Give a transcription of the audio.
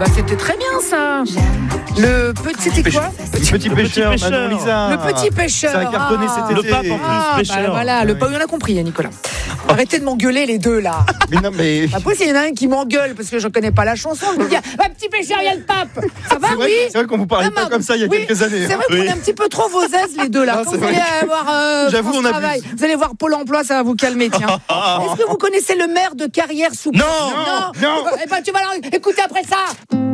bah c'était très bien ça. Le petit, c'était quoi? Petit pêcheur, Manon Lisa. Le petit pêcheur. Ça a cartonné cet été. Le pape en plus, pêcheur. Voilà, on a compris, Nicolas. Arrêtez de m'engueuler les deux là. Mais non, mais. Après, s'il y en a un qui m'engueule parce que je connais pas la chanson, je me dis petit pêcheur, il y a le pape. Ça va, oui? C'est vrai qu'on vous parlait pas comme ça il y a quelques années. C'est vrai qu'on est un petit peu trop vos aises les deux là. Quand vous allez avoir J'avoue, France on Travail, vous allez voir Pôle Emploi, ça va vous calmer, tiens. Est-ce que vous connaissez le maire de Carrière-sous-Pont? Non. Eh ben, tu vas écouter après ça.